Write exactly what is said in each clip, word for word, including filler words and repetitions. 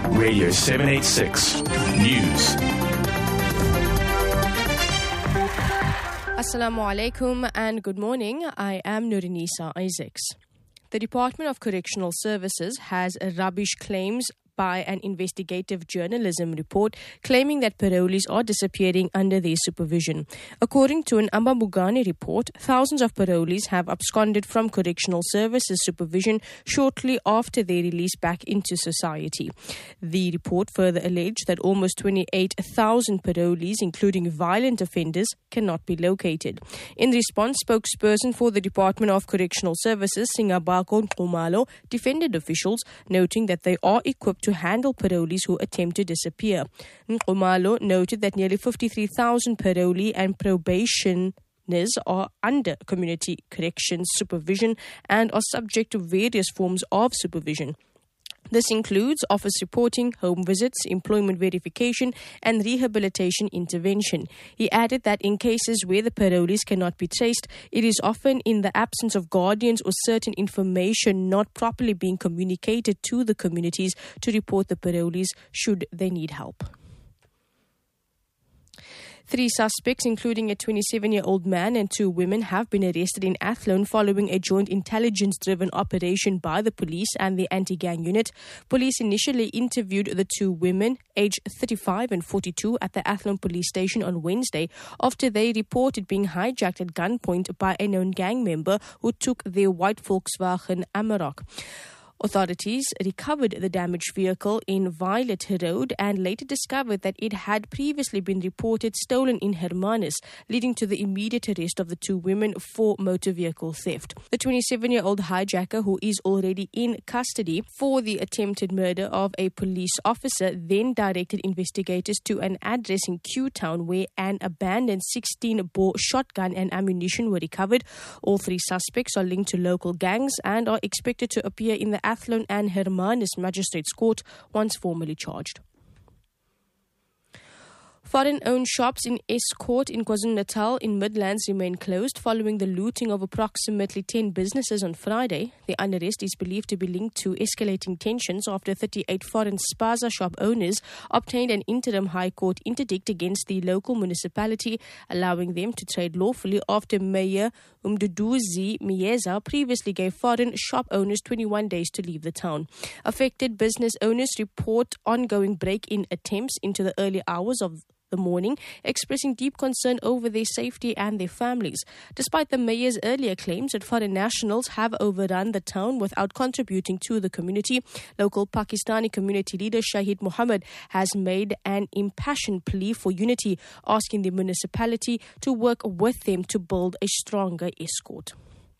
Radio seven eighty-six News. Assalamu alaikum and good morning. I am Nurinisa Isaacs. The Department of Correctional Services has rubbish claims by an investigative journalism report claiming that parolees are disappearing under their supervision. According to an Ambabugani report, thousands of parolees have absconded from correctional services supervision shortly after their release back into society. The report further alleged that almost twenty-eight thousand parolees, including violent offenders, cannot be located. In response, spokesperson for the Department of Correctional Services, Singabako Nxumalo, defended officials, noting that they are equipped to to handle parolees who attempt to disappear. Nxumalo noted that nearly fifty-three thousand parolee and probationers are under community corrections supervision and are subject to various forms of supervision. This includes office reporting, home visits, employment verification, and rehabilitation intervention. He added that in cases where the parolees cannot be traced, it is often in the absence of guardians or certain information not properly being communicated to the communities to report the parolees should they need help. Three suspects, including a twenty-seven-year-old man and two women, have been arrested in Athlone following a joint intelligence-driven operation by the police and the anti-gang unit. Police initially interviewed the two women, aged thirty-five and forty-two, at the Athlone police station on Wednesday after they reported being hijacked at gunpoint by a known gang member who took their white Volkswagen Amarok. Authorities recovered the damaged vehicle in Violet Road and later discovered that it had previously been reported stolen in Hermanus, leading to the immediate arrest of the two women for motor vehicle theft. The twenty-seven-year-old hijacker, who is already in custody for the attempted murder of a police officer, then directed investigators to an address in Q Town where an abandoned sixteen-bore shotgun and ammunition were recovered. All three suspects are linked to local gangs and are expected to appear in the Athlone and Hermanus Magistrates Court once formally charged. Foreign-owned shops in Estcourt in KwaZulu-Natal in Midlands remain closed following the looting of approximately ten businesses on Friday. The unrest is believed to be linked to escalating tensions after thirty-eight foreign spaza shop owners obtained an interim High Court interdict against the local municipality, allowing them to trade lawfully after Mayor Umduduzi Miyeza previously gave foreign shop owners twenty-one days to leave the town. Affected business owners report ongoing break-in attempts into the early hours of the morning, expressing deep concern over their safety and their families. Despite the mayor's earlier claims that foreign nationals have overrun the town without contributing to the community, local Pakistani community leader Shahid Mohammed has made an impassioned plea for unity, asking the municipality to work with them to build a stronger Estcourt.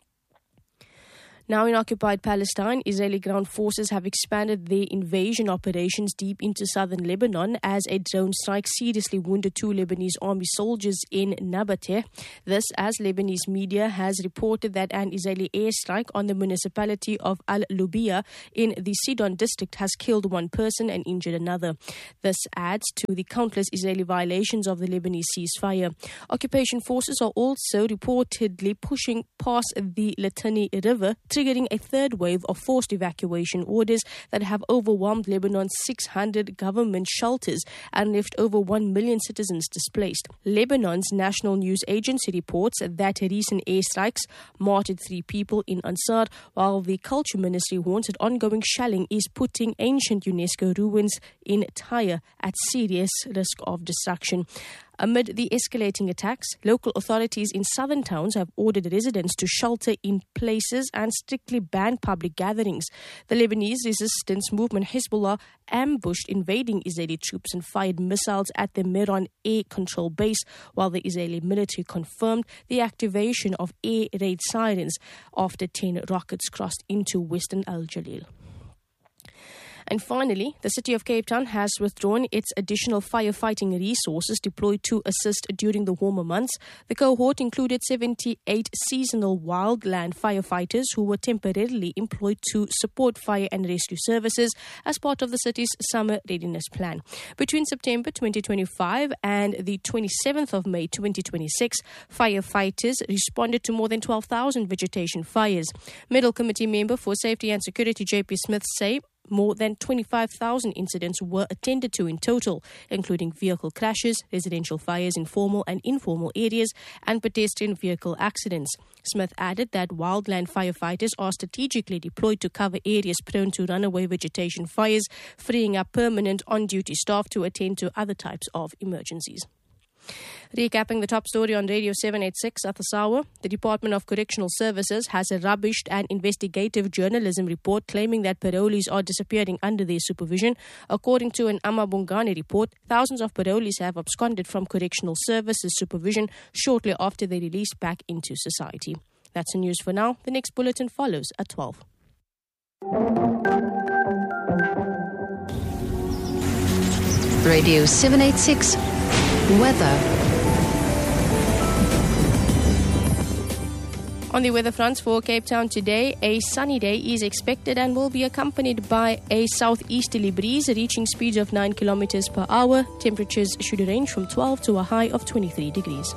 Now in occupied Palestine, Israeli ground forces have expanded their invasion operations deep into southern Lebanon as a drone strike seriously wounded two Lebanese army soldiers in Nabateh. This as Lebanese media has reported that an Israeli airstrike on the municipality of Al-Lubia in the Sidon district has killed one person and injured another. This adds to the countless Israeli violations of the Lebanese ceasefire. Occupation forces are also reportedly pushing past the Litani River, triggering a third wave of forced evacuation orders that have overwhelmed Lebanon's six hundred government shelters and left over one million citizens displaced. Lebanon's national news agency reports that recent airstrikes martyred three people in Ansar, while the culture ministry warns that ongoing shelling is putting ancient UNESCO ruins in Tyre at serious risk of destruction. Amid the escalating attacks, local authorities in southern towns have ordered residents to shelter in places and strictly ban public gatherings. The Lebanese resistance movement Hezbollah ambushed invading Israeli troops and fired missiles at the Meron air control base, while the Israeli military confirmed the activation of air raid sirens after ten rockets crossed into western Al Jalil. And finally, the city of Cape Town has withdrawn its additional firefighting resources deployed to assist during the warmer months. The cohort included seventy-eight seasonal wildland firefighters who were temporarily employed to support fire and rescue services as part of the city's summer readiness plan. Between September twenty twenty-five and the twenty-seventh of May twenty twenty-six, firefighters responded to more than twelve thousand vegetation fires. Middle Committee member for Safety and Security J P Smith say More than twenty-five thousand incidents were attended to in total, including vehicle crashes, residential fires in formal and informal areas, and pedestrian vehicle accidents. Smith added that wildland firefighters are strategically deployed to cover areas prone to runaway vegetation fires, freeing up permanent on-duty staff to attend to other types of emergencies. Recapping the top story on Radio seven eighty-six at this hour, the Department of Correctional Services has rubbished an investigative journalism report claiming that parolees are disappearing under their supervision. According to an Amabungani report, thousands of parolees have absconded from Correctional Services supervision shortly after they released back into society. That's the news for now. The next bulletin follows at twelve. Radio seven eighty-six Weather. On the weather front for Cape Town today, a sunny day is expected and will be accompanied by a southeasterly breeze reaching speeds of nine kilometers per hour. Temperatures should range from twelve to a high of twenty-three degrees.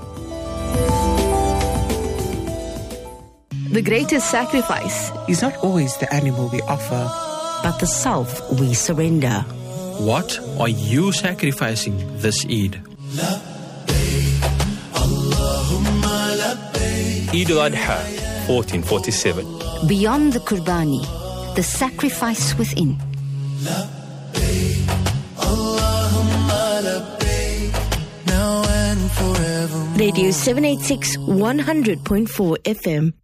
The greatest sacrifice is not always the animal we offer, but the self we surrender. What are you sacrificing this Eid? Eid al-Adha, fourteen forty-seven. Beyond the Qurbani, the sacrifice within. Radio seven eighty-six, one hundred point four F M.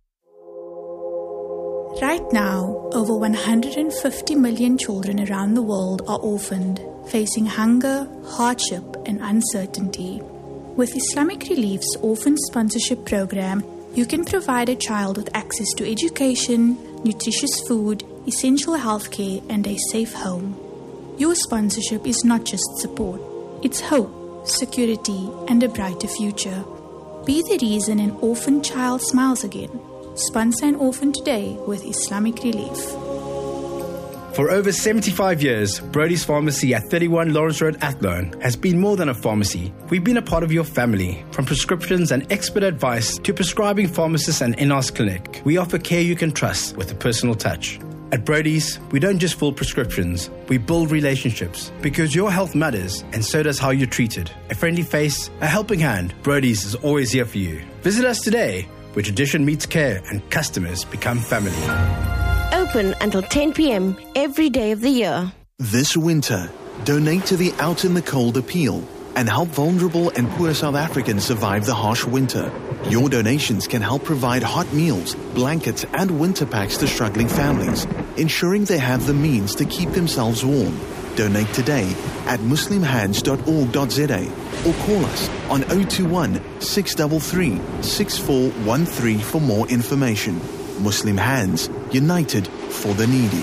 Right now, over one hundred fifty million children around the world are orphaned, facing hunger, hardship, and uncertainty. With Islamic Relief's Orphan Sponsorship Program, you can provide a child with access to education, nutritious food, essential healthcare, and a safe home. Your sponsorship is not just support, it's hope, security, and a brighter future. Be the reason an orphan child smiles again. Sponsor an orphan today with Islamic Relief. For over seventy-five years, Brody's Pharmacy at thirty-one Lawrence Road, Athlone, has been more than a pharmacy. We've been a part of your family. From prescriptions and expert advice to prescribing pharmacists and in-house clinic, we offer care you can trust with a personal touch. At Brody's, we don't just fill prescriptions, we build relationships. Because your health matters, and so does how you're treated. A friendly face, a helping hand, Brody's is always here for you. Visit us today, where tradition meets care and customers become family. Open until ten p.m. every day of the year. This winter, donate to the Out in the Cold appeal and help vulnerable and poor South Africans survive the harsh winter. Your donations can help provide hot meals, blankets, and winter packs to struggling families, ensuring they have the means to keep themselves warm. Donate today at muslim hands dot org dot z a or call us on zero two one, six three three, six four one three for more information. Muslim Hands, united for the needy.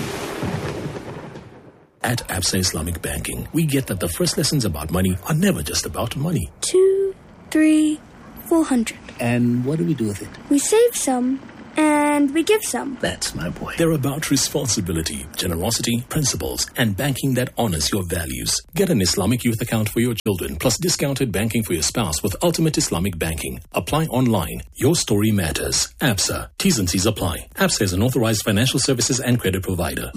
At Absa Islamic Banking, we get that the first lessons about money are never just about money. Two, three, four hundred. And what do we do with it? We save some, and we give some. That's my boy. They're about responsibility, generosity, principles, and banking that honors your values. Get an Islamic youth account for your children, plus discounted banking for your spouse with Ultimate Islamic Banking. Apply online. Your story matters. Absa. T's and C's apply. Absa is an authorized financial services and credit provider.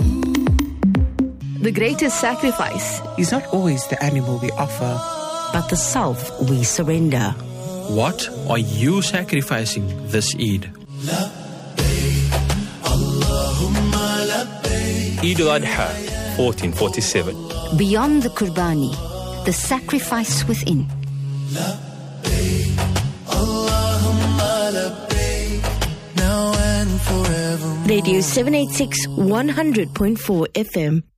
The greatest sacrifice is not always the animal we offer, but the self we surrender. What are you sacrificing this Eid? Eid al-Adha, fourteen forty-seven. Beyond the Qurbani, the sacrifice within. Radio seven eighty-six, one hundred point four F M.